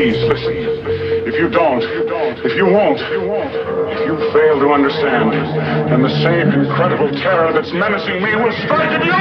Please listen. If you don't, if you won't, if you fail to understand, then the same incredible terror that's menacing me will strike at you!